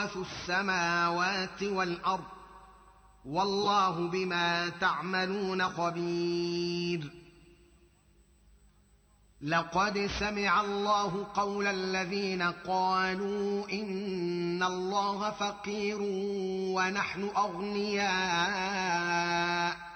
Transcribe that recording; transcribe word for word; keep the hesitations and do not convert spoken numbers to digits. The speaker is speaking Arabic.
السماوات والأرض والله بما تعملون خبير. لقد سمع الله قول الذين قالوا إن الله فقير ونحن أغنياء